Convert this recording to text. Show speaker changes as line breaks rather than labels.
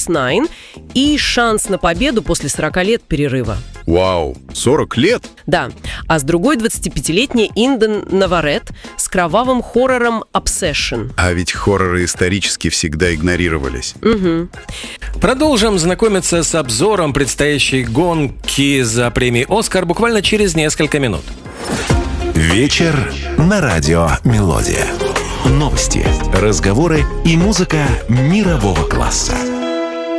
DS9 и шанс на победу после 40 лет перерыва.
Вау, 40 лет?
Да, а с другой 25-летняя Инден Наварет с кровавым хоррором «Obsession».
А ведь хорроры исторически всегда игнорировались.
Угу.
Продолжим знакомиться с обзором предстоящей гонки за премией «Оскар» буквально через несколько минут.
Вечер на радио «Мелодия». Новости, разговоры и музыка мирового класса.